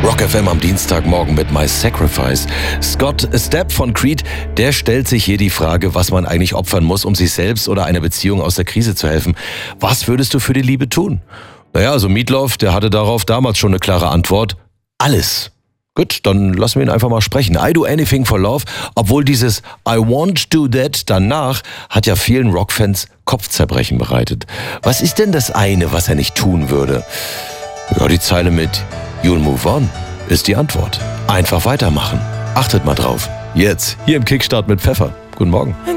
Rock FM am Dienstagmorgen mit My Sacrifice. Scott Stapp von Creed, der stellt sich hier die Frage, was man eigentlich opfern muss, um sich selbst oder einer Beziehung aus der Krise zu helfen. Was würdest du für die Liebe tun? Naja, also Meatloaf, der hatte darauf damals schon eine klare Antwort. Alles. Gut, dann lassen wir ihn einfach mal sprechen. I do anything for love, obwohl dieses I want to do that danach hat ja vielen Rockfans Kopfzerbrechen bereitet. Was ist denn das eine, was er nicht tun würde? Ja, die Zeile mit You'll move on ist die Antwort. Einfach weitermachen. Achtet mal drauf. Jetzt, hier im Kickstart mit Pfeffer. Guten Morgen.